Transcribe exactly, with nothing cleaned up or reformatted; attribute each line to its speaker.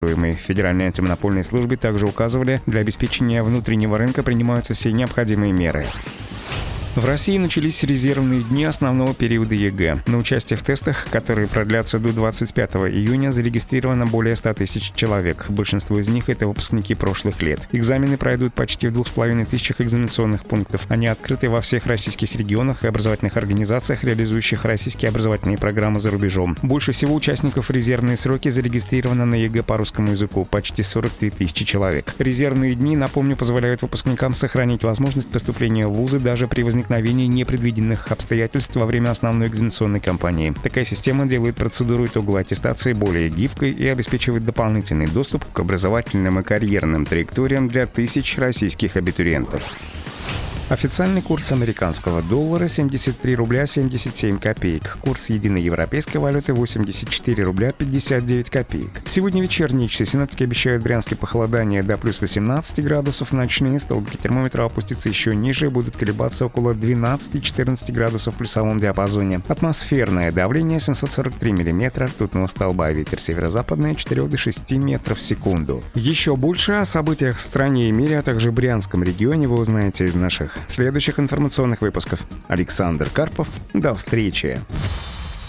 Speaker 1: Федеральной антимонопольной службе также указывали, для обеспечения внутреннего рынка принимаются все необходимые меры. В России начались резервные дни основного периода ЕГЭ. На участие в тестах, которые продлятся до двадцать пятого июня, зарегистрировано более ста тысяч человек. Большинство из них — это выпускники прошлых лет. Экзамены пройдут почти в двух с половиной тысячах экзаменационных пунктов. Они открыты во всех российских регионах и образовательных организациях, реализующих российские образовательные программы за рубежом. Больше всего участников в резервные сроки зарегистрировано на ЕГЭ по русскому языку — почти сорок три тысячи человек. Резервные дни, напомню, позволяют выпускникам сохранить возможность поступления в вузы даже при возникновении непредвиденных обстоятельств во время основной экзаменационной кампании. Такая система делает процедуру итоговой аттестации более гибкой и обеспечивает дополнительный доступ к образовательным и карьерным траекториям для тысяч российских абитуриентов. Официальный курс американского доллара — семьдесят три рубля семьдесят семь копеек. Курс единой европейской валюты — восемьдесят четыре рубля пятьдесят девять копеек. Сегодня вечерние часы синоптики обещают в Брянске похолодание до плюс восемнадцати градусов. Ночные столбики термометра опустятся еще ниже и будут колебаться около двенадцати-четырнадцати градусов в плюсовом диапазоне. Атмосферное давление семьсот сорок три миллиметра ртутного столба. Ветер северо-западный от четырёх до шести метров в секунду. Еще больше о событиях в стране и мире, а также в Брянском регионе вы узнаете из наших следующих информационных выпусков. Александр Карпов. До встречи!